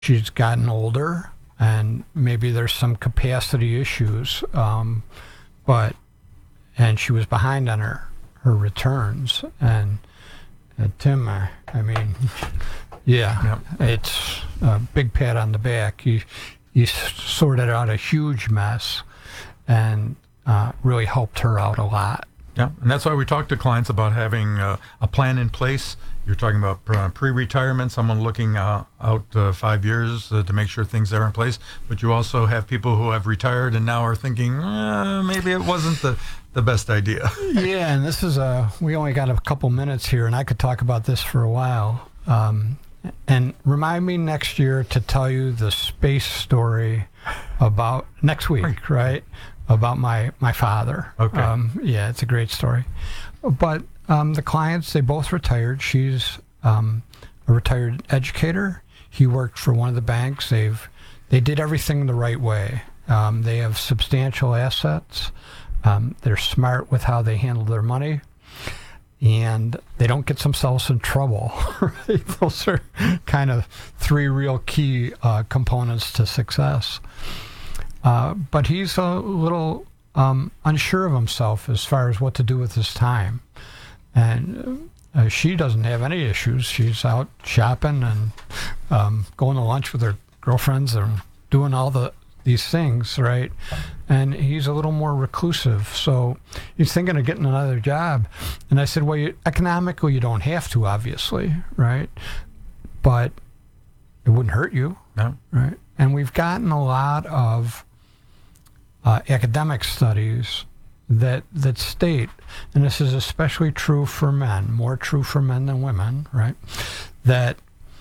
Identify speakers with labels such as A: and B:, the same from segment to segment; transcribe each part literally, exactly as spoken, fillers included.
A: she's gotten older, and maybe there's some capacity issues, um, but and she was behind on her her returns. And uh, Tim, uh, I mean, yeah, yep. It's a big pat on the back. You you sorted out a huge mess, and uh, really helped her out a lot.
B: Yeah, and that's why we talk to clients about having uh, a plan in place. You're talking about uh, pre-retirement, someone looking uh, out uh, five years uh, to make sure things are in place. But you also have people who have retired and now are thinking, eh, maybe it wasn't the, the best idea.
A: Yeah, and this is a, we only got a couple minutes here, and I could talk about this for a while. Um, and remind me next year to tell you the space story about, next week, right? right? About my, my father.
B: Okay.
A: Um, yeah, it's a great story. But um, the clients, they both retired. She's um, a retired educator. He worked for one of the banks. They've they did everything the right way. Um, they have substantial assets. Um, they're smart with how they handle their money, and they don't get themselves in trouble. Right? Those are kind of three real key uh, components to success. Uh, but he's a little um, unsure of himself as far as what to do with his time. And uh, she doesn't have any issues. She's out shopping and um, going to lunch with her girlfriends and doing all the these things, right? And he's a little more reclusive. So he's thinking of getting another job. And I said, well, you, economically, you don't have to, obviously, right? But it wouldn't hurt you,
B: no.
A: Right? And we've gotten a lot of Uh, academic studies that that state, and this is especially true for men, more true for men than women, right? That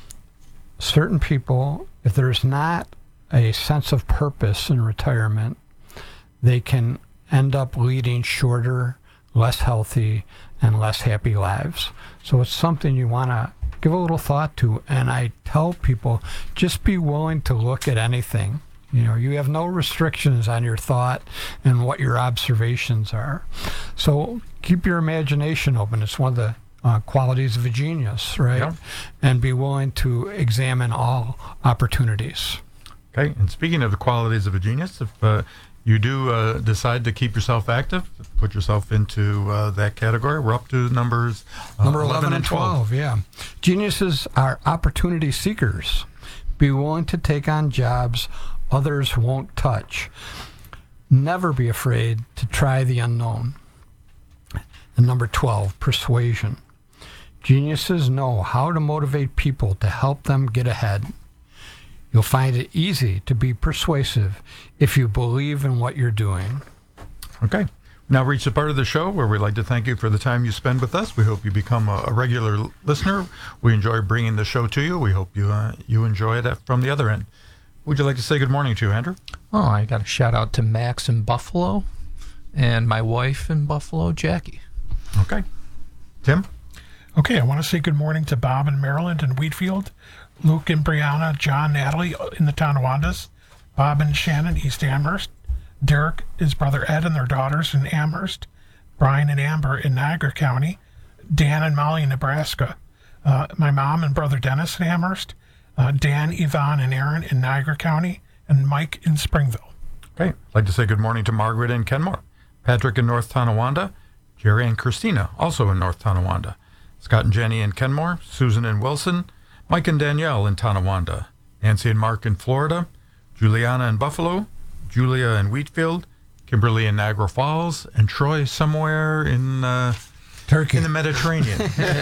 A: certain people, if there's not a sense of purpose in retirement, they can end up leading shorter, less healthy, and less happy lives. So it's something you want to give a little thought to. And I tell people, just be willing to look at anything. You know, you have no restrictions on your thought and what your observations are. So keep your imagination open. It's one of the uh, qualities of a genius, right?
B: Yeah.
A: And be willing to examine all opportunities.
B: Okay, and speaking of the qualities of a genius, if uh, you do uh, decide to keep yourself active, put yourself into uh, that category, we're up to numbers uh,
A: Number eleven and twelve, yeah. Geniuses are opportunity seekers. Be willing to take on jobs others won't touch. Never be afraid to try the unknown. And number twelve, persuasion. Geniuses know how to motivate people to help them get ahead. You'll find it easy to be persuasive if you believe in what you're doing.
B: Okay. Now reach the part of the show where we'd like to thank you for the time you spend with us. We hope you become a, a regular l- listener. We enjoy bringing the show to you. We hope you uh, you enjoy it from the other end. Would you like to say good morning to Andrew?
C: Oh, I got a shout out to Max in Buffalo and my wife in Buffalo, Jackie.
B: Okay. Tim?
D: Okay, I want to say good morning to Bob in Maryland and Wheatfield, Luke and Brianna, John, Natalie in the Tonawandas, Bob and Shannon, East Amherst, Derek, his brother Ed and their daughters in Amherst, Brian and Amber in Niagara County, Dan and Molly in Nebraska, uh, my mom and brother Dennis in Amherst, Uh, Dan, Yvonne, and Aaron in Niagara County, and Mike in Springville.
B: Okay. I'd like to say good morning to Margaret in Kenmore, Patrick in North Tonawanda, Jerry and Christina, also in North Tonawanda, Scott and Jenny in Kenmore, Susan and Wilson, Mike and Danielle in Tonawanda, Nancy and Mark in Florida, Juliana in Buffalo, Julia in Wheatfield, Kimberly in Niagara Falls, and Troy somewhere in uh,
A: Turkey,
B: in the Mediterranean.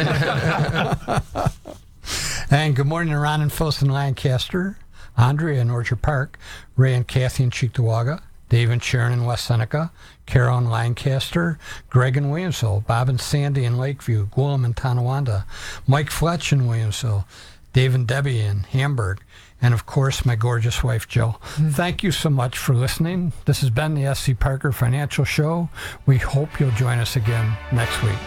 A: And good morning to Ron and Phyllis in Lancaster, Andrea in Orchard Park, Ray and Kathy in Cheektowaga, Dave and Sharon in West Seneca, Carol in Lancaster, Greg in Williamsville, Bob and Sandy in Lakeview, Gwillem in Tonawanda, Mike Fletch in Williamsville, Dave and Debbie in Hamburg, and of course my gorgeous wife Jill. Mm. Thank you so much for listening. This has been the S C Parker Financial Show. We hope you'll join us again next week.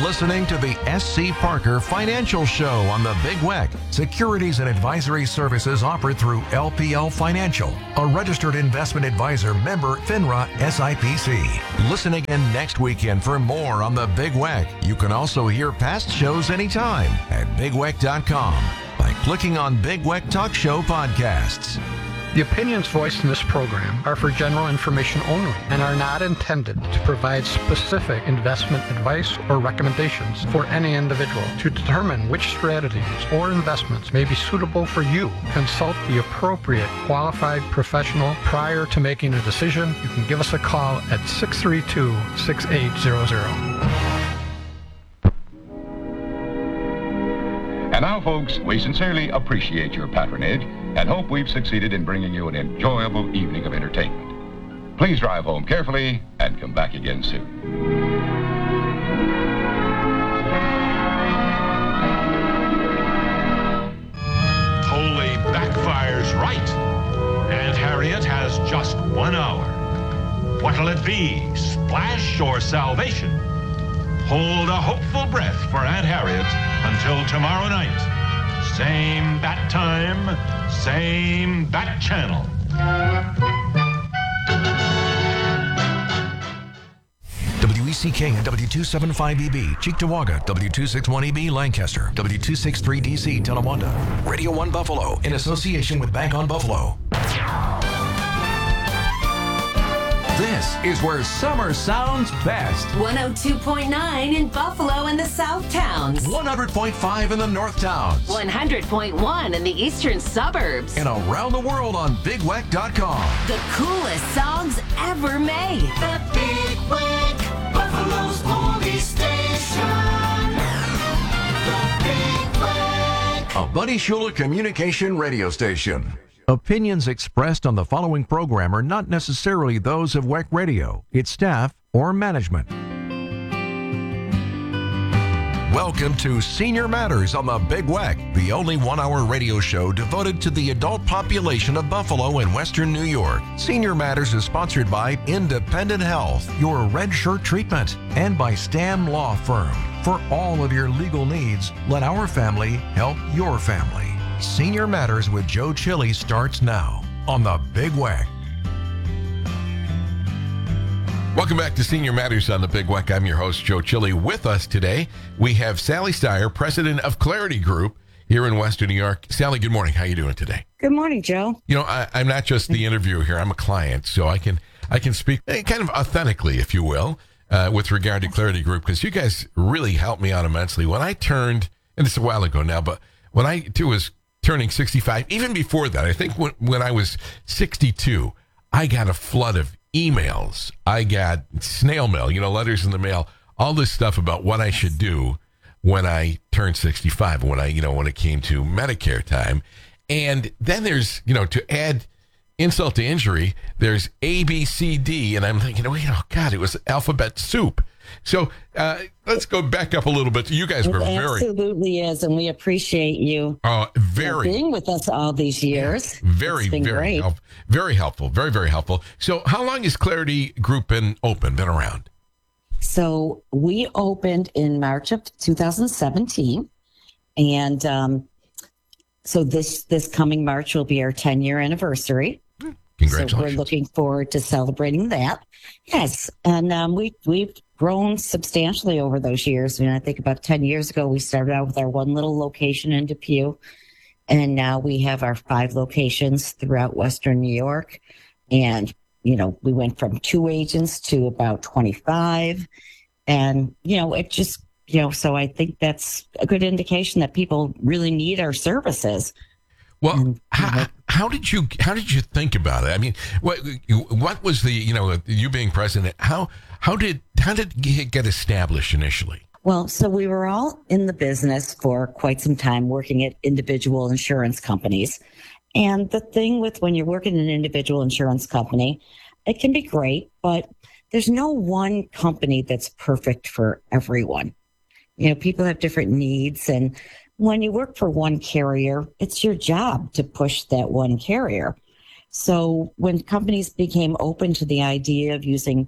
E: listening to the S C. Parker Financial Show on the Big W E C. Securities and advisory services offered through L P L Financial, a registered investment advisor member FINRA S I P C. Listen again next weekend for more on the Big W E C. You can also hear past shows anytime at big w e c dot com by clicking on Big W E C Talk Show Podcasts.
A: The opinions voiced in this program are for general information only and are not intended to provide specific investment advice or recommendations for any individual. To determine which strategies or investments may be suitable for you, consult the appropriate qualified professional prior to making a decision. You can give us a call at six three two, six eight zero zero.
F: And now, folks, we sincerely appreciate your patronage and hope we've succeeded in bringing you an enjoyable evening of entertainment. Please drive home carefully and come back again soon.
G: Holy backfires right. Aunt Harriet has just one hour. What'll it be, splash or salvation? Hold a hopeful breath for Aunt Harriet until tomorrow night. Same bat time, same bat channel.
E: W E C K and W two seventy-five E B, Cheektowaga, W two sixty-one E B, Lancaster, W two sixty-three D C, Tonawanda, Radio one Buffalo, in association with Bank on Buffalo. This is where summer sounds best.
H: one oh two point nine in Buffalo and the South Towns.
E: one hundred point five in the North Towns.
H: one hundred point one in the eastern suburbs.
E: And around the world on big w e c dot com.
H: The coolest songs ever made.
I: The Big W E C, Buffalo's only station. The Big W E C.
E: A Buddy Schuler communication radio station. Opinions expressed on the following program are not necessarily those of W E C Radio, its staff, or management. Welcome to Senior Matters on the Big W E C, the only one-hour radio show devoted to the adult population of Buffalo and Western New York. Senior Matters is sponsored by Independent Health, your red shirt treatment, and by Stam Law Firm. For all of your legal needs, let our family help your family. Senior Matters with Joe Chili starts now on the Big W E C.
J: Welcome back to Senior Matters on the Big W E C. I'm your host, Joe Chili. With us today, we have Sally Steyer, president of Clarity Group here in Western New York. Sally, good morning. How are you doing today?
K: Good morning, Joe.
J: You know, I, I'm not just the interviewer here. I'm a client, so I can I can speak kind of authentically, if you will, uh, with regard to Clarity Group, because you guys really helped me out immensely. When I turned, and it's a while ago now, but when I too was turning sixty-five, even before that, I think when, when I was sixty-two, I got a flood of emails. I got snail mail, you know, letters in the mail, all this stuff about what I should do when I turned sixty-five, when I, you know, when it came to Medicare time. And then there's, you know, to add insult to injury, there's A, B, C, D. And I'm thinking, oh, you know, God, it was alphabet soup. So uh, let's go back up a little bit. You guys were
K: it
J: very...
K: absolutely is, and we appreciate you
J: uh, very
K: being with us all these years.
J: Very,
K: it's been
J: very,
K: great.
J: help, very helpful. Very, very helpful. So how long has Clarity Group been open, been around?
K: So we opened in March of two thousand seventeen, and um, so this this coming March will be our ten-year anniversary.
J: Congratulations.
K: So we're looking forward to celebrating that. Yes, and um, we, we've grown substantially over those years. I mean, I think about ten years ago, we started out with our one little location in Depew, and now we have our five locations throughout Western New York. And, you know, we went from two agents to about twenty-five. And, you know, it just, you know, so I think that's a good indication that people really need our services.
J: Well,
K: And,
J: how, how did you how did you think about it? I mean, what what was the, you know, you being president? How how did how did it get established initially?
K: Well, so we were all in the business for quite some time working at individual insurance companies. And the thing with when you're working in an individual insurance company, it can be great, but there's no one company that's perfect for everyone. You know, people have different needs, and when you work for one carrier, it's your job to push that one carrier. So when companies became open to the idea of using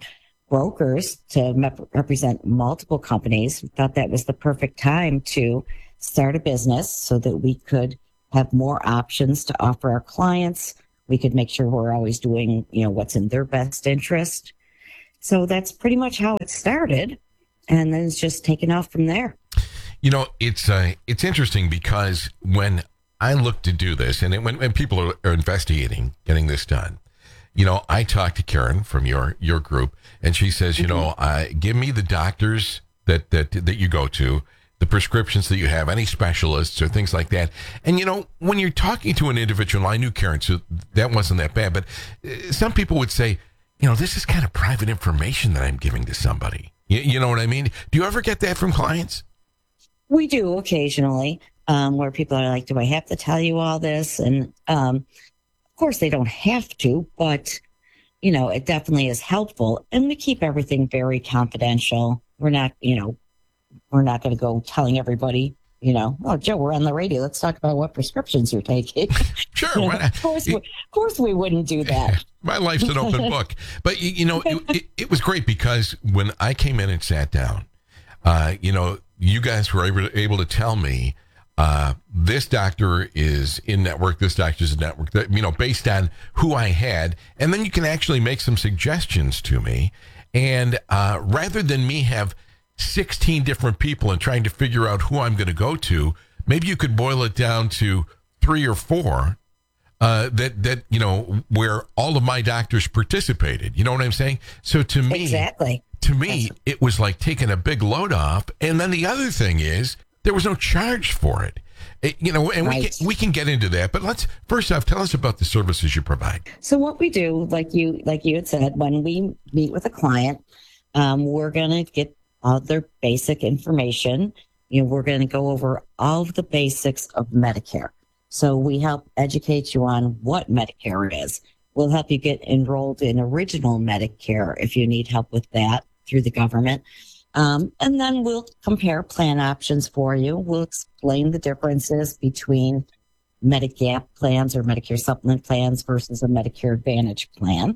K: brokers to mep- represent multiple companies. We thought that was the perfect time to start a business so that we could have more options to offer our clients. We could make sure we're always doing, you know, what's in their best interest. So that's pretty much how it started. And then it's just taken off from there.
J: You know, it's uh, it's interesting because when I look to do this, and it, when, when people are, are investigating getting this done, you know, I talked to Karen from your your group, and she says, you mm-hmm. know, uh, give me the doctors that, that that you go to, the prescriptions that you have, any specialists or things like that. And, you know, when you're talking to an individual, I knew Karen, so that wasn't that bad, but uh, some people would say, you know, this is kind of private information that I'm giving to somebody. You, you know what I mean? Do you ever get that from clients?
K: We do occasionally, um, where people are like, do I have to tell you all this? And um, of course, they don't have to, but, you know, it definitely is helpful. And we keep everything very confidential. We're not, you know, we're not going to go telling everybody, you know, oh, Joe, we're on the radio. Let's talk about what prescriptions you're taking.
J: Sure.
K: You know, of, course, we, of course, we wouldn't do that.
J: My life's an open book. But, you, you know, it, it, it was great because when I came in and sat down, uh, you know, you guys were able to, able to tell me uh, this doctor is in network, this doctor is in network, that, you know, based on who I had. And then you can actually make some suggestions to me. And uh, rather than me have sixteen different people and trying to figure out who I'm going to go to, maybe you could boil it down to three or four uh, that, that, you know, where all of my doctors participated. You know what I'm saying? So to me,
K: exactly.
J: To me, it was like taking a big load off. And then the other thing is there was no charge for it. It, you know, and right. we can, we can get into that. But let's first off, tell us about the services you provide.
K: So what we do, like you like you had said, when we meet with a client, um, we're going to get all their basic information. You know, we're going to go over all of the basics of Medicare. So we help educate you on what Medicare is. We'll help you get enrolled in original Medicare if you need help with that through the government. Um, and then we'll compare plan options for you. We'll explain the differences between Medigap plans or Medicare supplement plans versus a Medicare Advantage plan.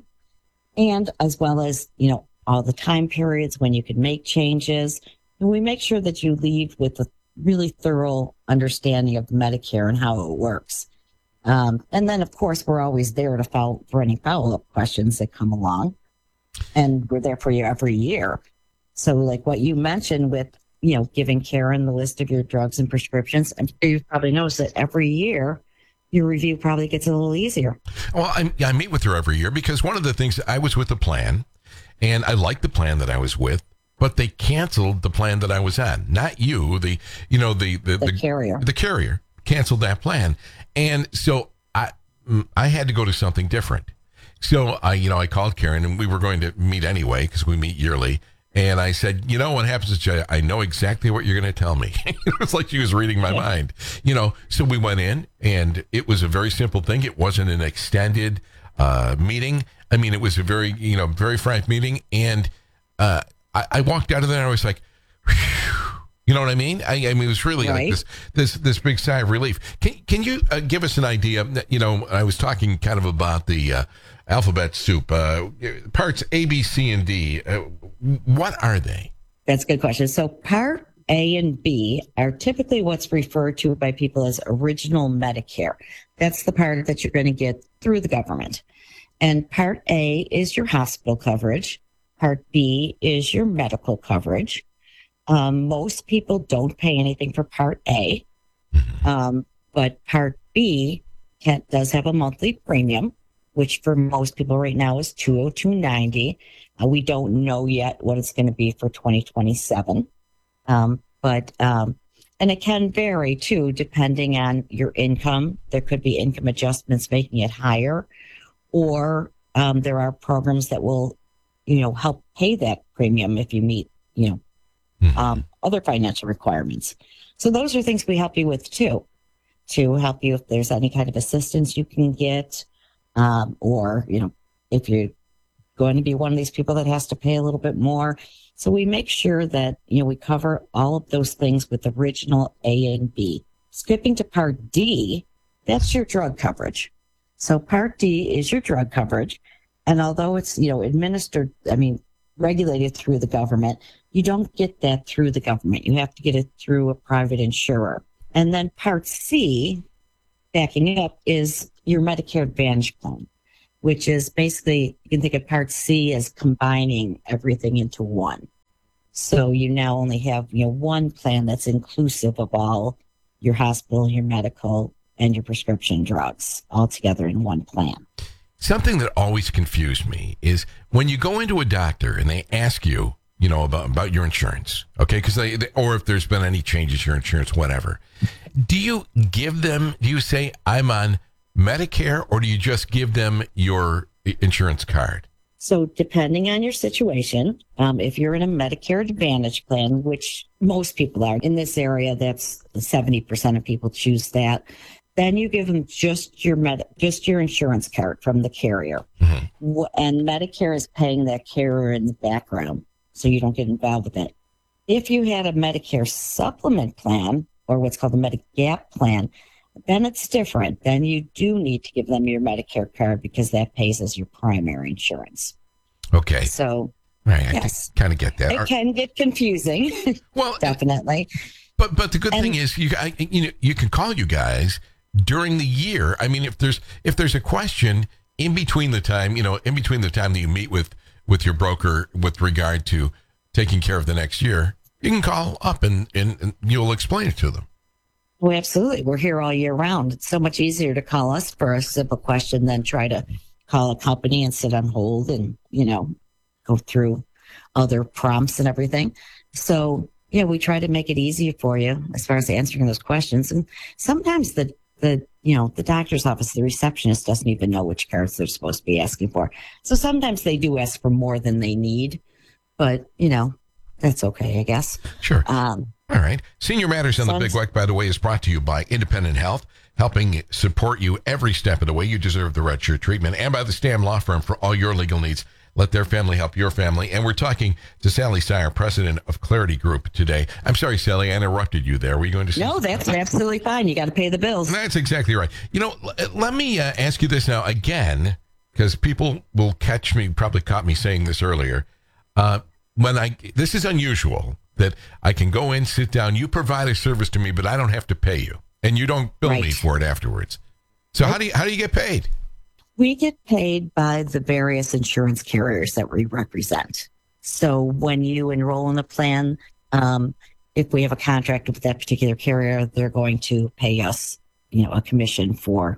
K: And as well as, you know, all the time periods when you can make changes. And we make sure that you leave with a really thorough understanding of Medicare and how it works. Um, and then, of course, we're always there to follow for any follow-up questions that come along. And we're there for you every year. So like what you mentioned with, you know, giving Karen the list of your drugs and prescriptions, I'm sure you've probably noticed that every year your review probably gets a little easier.
J: Well, I, I meet with her every year because one of the things, I was with a plan and I liked the plan that I was with, but they canceled the plan that I was on. Not you, the, you know, the, the,
K: the,
J: the
K: carrier.
J: The carrier canceled that plan. And so I, I had to go to something different. So I, you know, I called Karen and we were going to meet anyway because we meet yearly. And I said, you know, what happens is Jay, I know exactly what you're going to tell me. It was like she was reading my mind, you know. So we went in and it was a very simple thing. It wasn't an extended uh, meeting. I mean, it was a very, you know, very frank meeting. And uh, I, I walked out of there and I was like, whew. You know what I mean? I, I mean, it was really
K: right.
J: like this, this, this big sigh of relief. Can, can you uh, give us an idea? You know, I was talking kind of about the uh, alphabet soup, uh, parts A, B, C, and D. Uh, what are they?
K: That's a good question. So part A and B are typically what's referred to by people as original Medicare. That's the part that you're going to get through the government. And part A is your hospital coverage. Part B is your medical coverage. Um, most people don't pay anything for Part A, um, but Part B can, does have a monthly premium, which for most people right now is two hundred two dollars and ninety cents. Uh, we don't know yet what it's going to be for twenty twenty-seven, um, but um, and it can vary too depending on your income. There could be income adjustments making it higher, or um, there are programs that will, you know, help pay that premium if you meet, you know. Um, other financial requirements. So those are things we help you with too, to help you if there's any kind of assistance you can get, um, or, you know, if you're going to be one of these people that has to pay a little bit more. So we make sure that, you know, we cover all of those things with original A and B. Skipping to Part D, that's your drug coverage. So Part D is your drug coverage. And although it's, you know, administered, I mean, regulated through the government. You don't get that through the government. You have to get it through a private insurer. And then Part C, backing up, is your Medicare Advantage plan, which is basically, you can think of Part C as combining everything into one. So you now only have, you know, one plan that's inclusive of all your hospital, your medical, and your prescription drugs all together in one plan.
J: Something that always confused me is when you go into a doctor and they ask you, you know, about, about your insurance, okay? Because they, they, or if there's been any changes to your insurance, whatever. Do you give them, do you say, I'm on Medicare, or do you just give them your insurance card?
K: So depending on your situation, um, if you're in a Medicare Advantage plan, which most people are in this area, that's seventy percent of people choose that. Then you give them just your med, just your insurance card from the carrier. Mm-hmm. And Medicare is paying that carrier in the background, so you don't get involved with it. If you had a Medicare supplement plan, or what's called a Medigap plan, then it's different. Then you do need to give them your Medicare card because that pays as your primary insurance.
J: Okay.
K: So,
J: right, I
K: yes.
J: kind of get that.
K: It can get confusing.
J: Well,
K: definitely.
J: But but the good
K: And-
J: thing is, you I, you know you can call you guys during the year. I mean, if there's if there's a question in between the time, you know, in between the time that you meet with with your broker with regard to taking care of the next year, you can call up and, and, and you'll explain it to them.
K: Well, absolutely. We're here all year round. It's so much easier to call us for a simple question than try to call a company and sit on hold and, you know, go through other prompts and everything. So, yeah, we try to make it easy for you as far as answering those questions. And sometimes the, the, you know, the doctor's office, the receptionist doesn't even know which cards they're supposed to be asking for. So sometimes they do ask for more than they need, but, you know, that's okay, I guess.
J: Sure.
K: Um,
J: All right. Senior Matters on the
K: Sounds-
J: Big Weck, by the way, is brought to you by Independent Health, helping support you every step of the way. You deserve the Red Shirt treatment, and by the Stam Law Firm for all your legal needs. Let their family help your family. And we're talking to Sally Steyer, president of Clarity Group today. I'm sorry, Sally, I interrupted you there. Were you going to say
K: no, that's absolutely fine. You got to pay the bills.
J: That's exactly right. You know, l- let me uh, ask you this now again, because people will catch me, probably caught me saying this earlier. Uh, when I, this is unusual that I can go in, sit down, you provide a service to me, but I don't have to pay you, and you don't bill me
K: Right.
J: for it afterwards. So how do you how do you get paid?
K: We get paid by the various insurance carriers that we represent. So when you enroll in a plan, um, if we have a contract with that particular carrier, they're going to pay us, you know, a commission for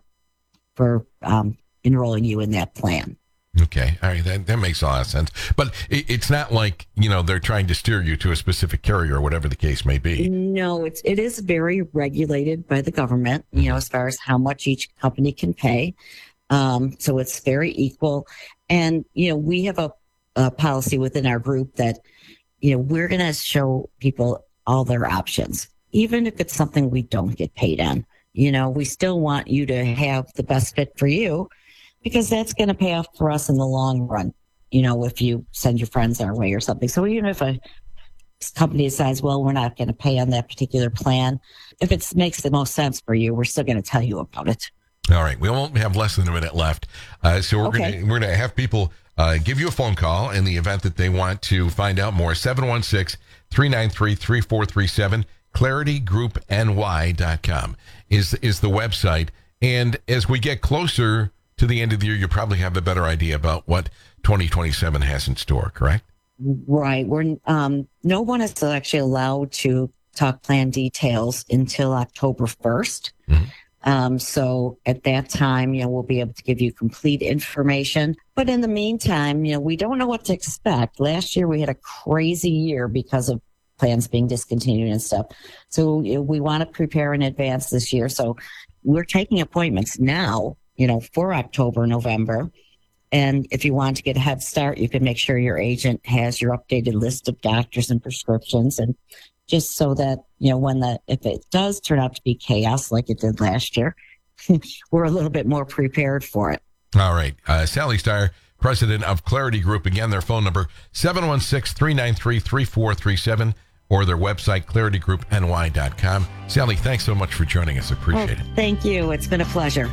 K: for um, enrolling you in that plan.
J: Okay, all right, that, that makes a lot of sense. But it, it's not like, you know, they're trying to steer you to a specific carrier or whatever the case may be.
K: No, it's it is very regulated by the government, you know, as far as how much each company can pay. Um, so it's very equal. And, you know, we have a, a policy within our group that, you know, we're going to show people all their options, even if it's something we don't get paid on. You know, we still want you to have the best fit for you because that's going to pay off for us in the long run, you know, if you send your friends our way or something. So even if a company decides, well, we're not going to pay on that particular plan, if it makes the most sense for you, we're still going to tell you about it.
J: All right, we won't have less than a minute left, uh, so we're
K: Okay.
J: gonna we're gonna have people uh, give you a phone call in the event that they want to find out more. seven one six, three nine three, three four three seven clarity group N Y dot com is is the website. And as we get closer to the end of the year, you probably have a better idea about what twenty twenty-seven has in store. Correct?
K: Right. We're um, no one is actually allowed to talk plan details until October first.
J: Mhm.
K: Um, so at that time, you know, we'll be able to give you complete information. But in the meantime, you know, we don't know what to expect. Last year we had a crazy year because of plans being discontinued and stuff. So you know, we want to prepare in advance this year. So we're taking appointments now, you know, for October, November. And if you want to get a head start, you can make sure your agent has your updated list of doctors and prescriptions, and just so that, you know, when the, if it does turn out to be chaos like it did last year, we're a little bit more prepared for it.
J: All right. Uh, Sally Steyer, president of Clarity Group. Again, their phone number, seven one six, three nine three, three four three seven, or their website, clarity group N Y dot com. Sally, thanks so much for joining us. Appreciate
K: Well,
J: it.
K: thank you. It's been a pleasure.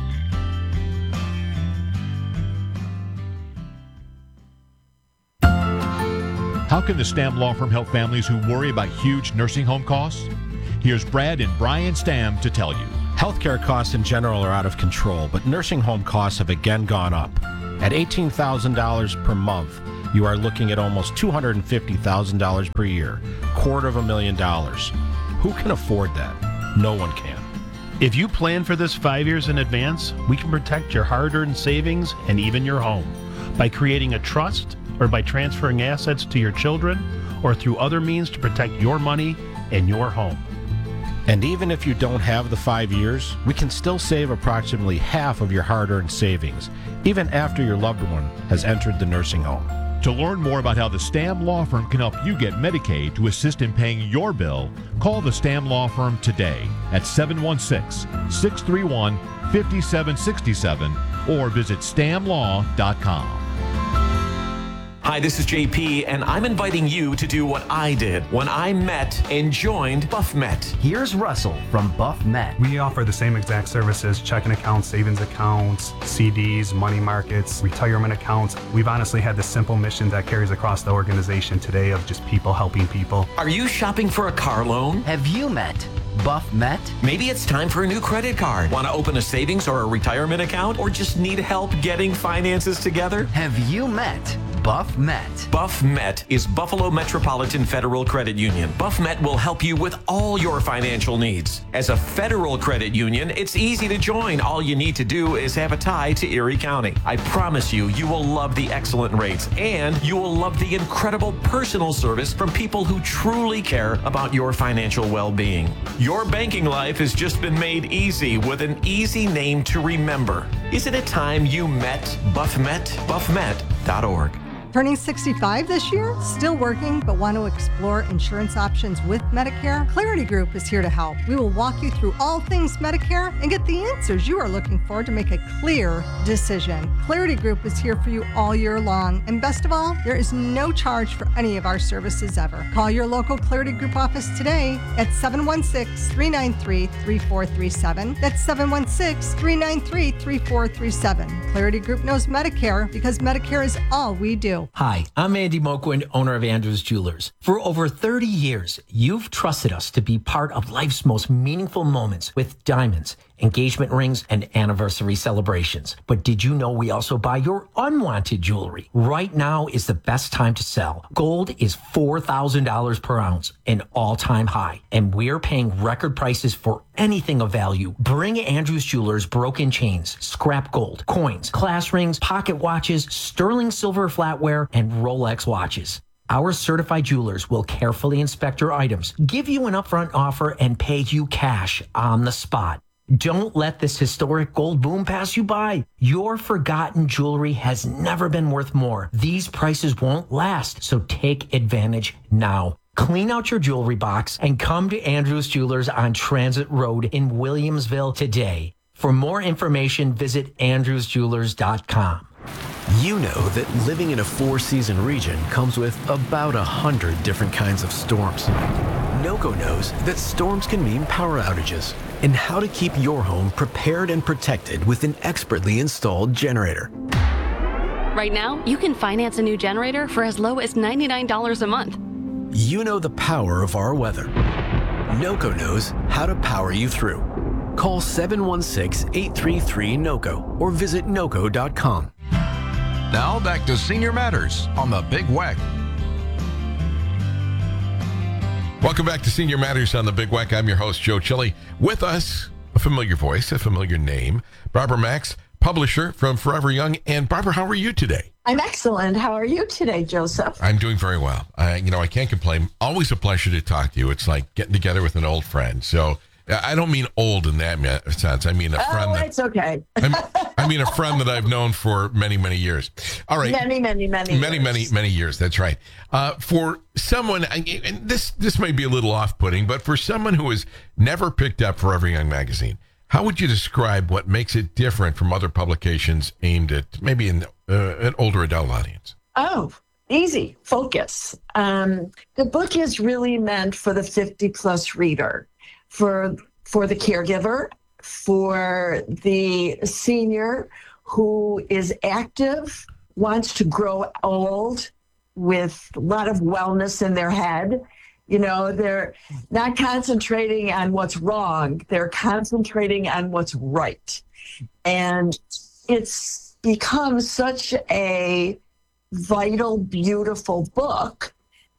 G: How can the Stamm Law Firm help families who worry about huge nursing home costs? Here's Brad and Brian Stamm to tell you.
L: Healthcare costs in general are out of control, but nursing home costs have again gone up. At eighteen thousand dollars per month, you are looking at almost two hundred fifty thousand dollars per year, quarter of a million dollars. Who can afford that? No one can.
M: If you plan for this five years in advance, we can protect your hard-earned savings and even your home by creating a trust or by transferring assets to your children or through other means to protect your money and your home.
L: And even if you don't have the five years, we can still save approximately half of your hard-earned savings, even after your loved one has entered the nursing home.
G: To learn more about how the Stamm Law Firm can help you get Medicaid to assist in paying your bill, call the Stamm Law Firm today at seven one six, six three one, five seven six seven or visit stam law dot com.
N: Hi, this is J P, and I'm inviting you to do what I did when I met and joined BuffMet.
O: Here's Russell from BuffMet.
P: We offer the same exact services: checking accounts, savings accounts, C Ds, money markets, retirement accounts. We've honestly had the simple mission that carries across the organization today of just people helping people.
N: Are you shopping for a car loan?
O: Have you met BuffMet?
N: Maybe it's time for a new credit card. Want to open a savings or a retirement account, or just need help getting finances together?
O: Have you met BuffMet?
N: BuffMet is Buffalo Metropolitan Federal Credit Union. BuffMet will help you with all your financial needs. As a federal credit union, it's easy to join. All you need to do is have a tie to Erie County. I promise you, you will love the excellent rates, and you will love the incredible personal service from people who truly care about your financial well-being. Your banking life has just been made easy with an easy name to remember. Isn't it time you met BuffMet? buff met dot org.
Q: Turning sixty-five this year? Still working, but want to explore insurance options with Medicare? Clarity Group is here to help. We will walk you through all things Medicare and get the answers you are looking for to make a clear decision. Clarity Group is here for you all year long. And best of all, there is no charge for any of our services ever. Call your local Clarity Group office today at seven one six, three nine three, three four three seven. That's seven one six, three nine three, three four three seven. Clarity Group knows Medicare because Medicare is all we do.
R: Hi, I'm Andy Moquin, owner of Andrews Jewelers. For over thirty years, you've trusted us to be part of life's most meaningful moments with diamonds, engagement rings, and anniversary celebrations. But did you know we also buy your unwanted jewelry? Right now is the best time to sell. Gold is four thousand dollars per ounce, an all-time high, and we're paying record prices for anything of value. Bring Andrews Jewelers broken chains, scrap gold, coins, class rings, pocket watches, sterling silver flatware, and Rolex watches. Our certified jewelers will carefully inspect your items, give you an upfront offer, and pay you cash on the spot. Don't let this historic gold boom pass you by. Your forgotten jewelry has never been worth more. These prices won't last, so take advantage now. Clean out your jewelry box and come to Andrews Jewelers on Transit Road in Williamsville today. For more information, visit andrews jewelers dot com.
S: You know that living in a four-season region comes with about a hundred different kinds of storms. NOCO knows that storms can mean power outages and how to keep your home prepared and protected with an expertly installed generator.
T: Right now, you can finance a new generator for as low as ninety-nine dollars a month.
S: You know the power of our weather. NOCO knows how to power you through. Call seven one six, eight three three, NOCO or visit noco dot com.
E: Now back to Senior Matters on the Big W E C.
J: Welcome back to Senior Matters on the Big W E C. I'm your host, Joe Chili. With us, a familiar voice, a familiar name, Barbara Max, publisher from Forever Young. And Barbara, how are you today?
U: I'm excellent. How are you today, Joseph?
J: I'm doing very well. I, you know, I can't complain. Always a pleasure to talk to you. It's like getting together with an old friend. So I don't mean old in that sense. I mean a friend.
U: Oh,
J: that,
U: it's okay.
J: I mean a friend that I've known for many, many years. All right.
U: Many, many, many
J: Many,
U: years.
J: many, many years. That's right. Uh, for someone, and this, this may be a little off-putting, but for someone who has never picked up Forever Young magazine, how would you describe what makes it different from other publications aimed at maybe an, uh, an older adult audience?
U: Oh, easy. Focus. Um, the book is really meant for the fifty-plus reader, for for the caregiver, for the senior who is active, wants to grow old, with a lot of wellness in their head. You know, they're not concentrating on what's wrong. They're concentrating on what's right. And it's become such a vital, beautiful book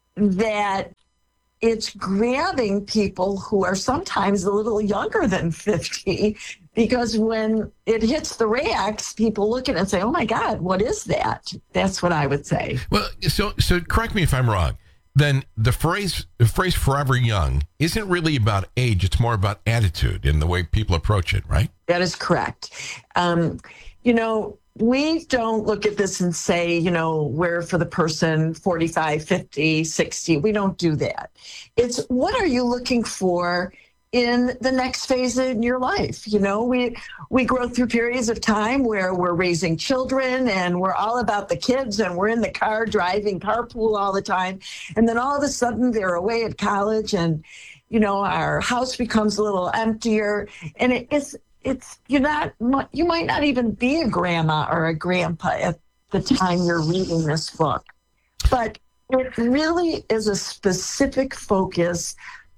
U: that it's grabbing people who are sometimes a little younger than fifty, because when it hits the racks, people look at it and say, oh my God, what is that? That's what I would say.
J: Well, so so correct me if I'm wrong. Then the phrase the phrase forever young isn't really about age. It's more about attitude and the way people approach it, right?
U: That is correct. Um, you know, we don't look at this and say, you know, we're for the person forty-five, fifty, sixty. We don't do that. It's what are you looking for in the next phase in your life? You know, we we grow through periods of time where we're raising children and we're all about the kids and we're in the car driving carpool all the time. And then all of a sudden they're away at college and, you know, our house becomes a little emptier. And it, it's It's you're not you might not even be a grandma or a grandpa at the time you're reading this book, but it really is a specific focus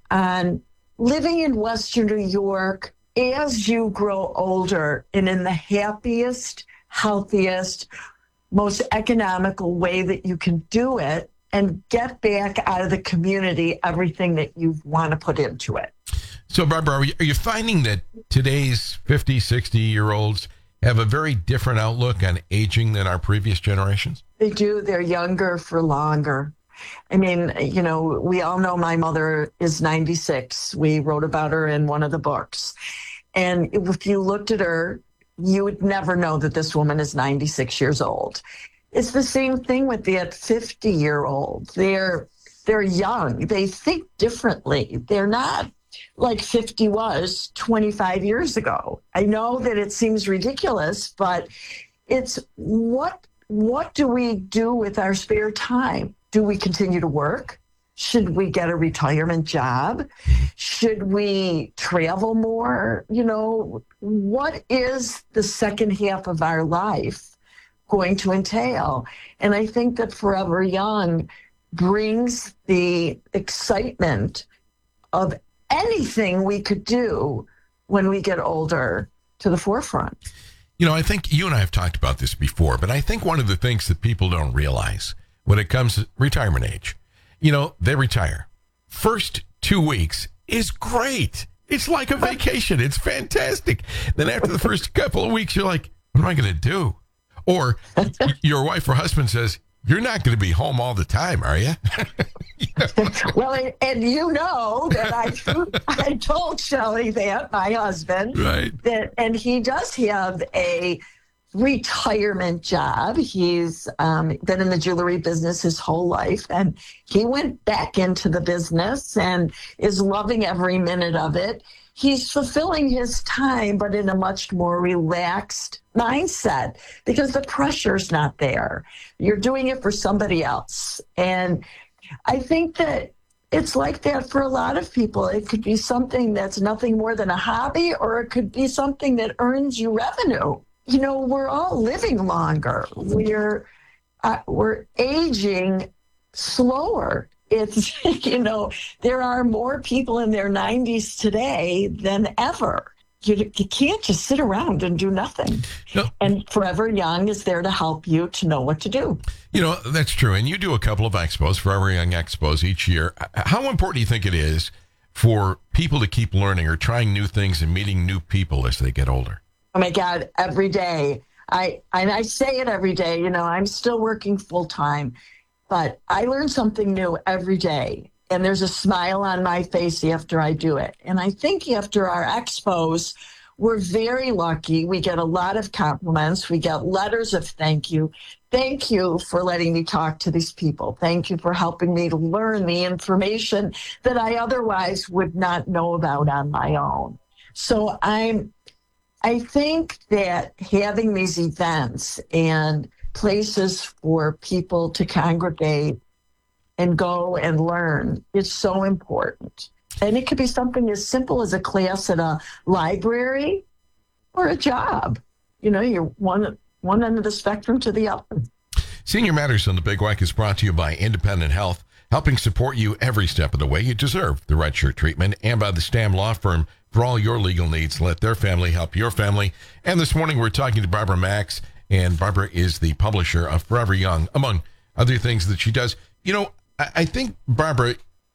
U: on living in Western New York as you grow older and in the happiest, healthiest, most economical way that you can do it, and get back out of the community everything that you want to put into it.
J: So, Barbara, are you, are you finding that today's fifty, sixty-year-olds have a very different outlook on aging than our previous generations?
U: They do. They're younger for longer. I mean, you know, we all know my mother is ninety-six. We wrote about her in one of the books. And if you looked at her, you would never know that this woman is ninety-six years old. It's the same thing with that fifty-year-old. They're, they're young. They think differently. They're not like fifty was twenty-five years ago. I know that it seems ridiculous, but it's what what do we do with our spare time? Do we continue to work? Should we get a retirement job? Should we travel more? You know, what is the second half of our life going to entail? And I think that Forever Young brings the excitement of anything we could do when we get older to the forefront.
J: You know, I think you and I have talked about this before, but I think one of the things that people don't realize when it comes to retirement age, you know, they retire. First two weeks is great. It's like a vacation. It's fantastic. Then after the first couple of weeks, you're like, what am I going to do? Or your wife or husband says, you're not going to be home all the time, are you? You know?
U: Well, and you know that I I told Shelley that, my husband,
J: right,
U: that, and he does have a retirement job. He's um, been in the jewelry business his whole life, and he went back into the business and is loving every minute of it. He's fulfilling his time, but in a much more relaxed mindset because the pressure's not there. You're doing it for somebody else. And I think that it's like that for a lot of people. It could be something that's nothing more than a hobby, or it could be something that earns you revenue. You know, we're all living longer. We're uh, we're aging slower. It's, you know, there are more people in their nineties today than ever. You, you can't just sit around and do nothing.
J: No.
U: And Forever Young is there to help you to know what to do.
J: You know, that's true. And you do a couple of expos, Forever Young expos each year. How important do you think it is for people to keep learning or trying new things and meeting new people as they get older?
U: Oh my God, every day. I, and I say it every day, you know, I'm still working full time, but I learn something new every day. And there's a smile on my face after I do it. And I think after our expos, we're very lucky. We get a lot of compliments. We get letters of thank you. Thank you for letting me talk to these people. Thank you for helping me to learn the information that I otherwise would not know about on my own. So I'm, I think that having these events and places for people to congregate and go and learn is so important. And it could be something as simple as a class at a library or a job. You know, you're one one end of the spectrum to the other.
J: Senior Matters on the Big Weck is brought to you by Independent Health, helping support you every step of the way. You deserve the Red Shirt treatment, and by the Stam Law Firm for all your legal needs. Let their family help your family. And this morning we're talking to Barbara Max, and Barbara is the publisher of Forever Young, among other things that she does. You know, I, I think, Barbara,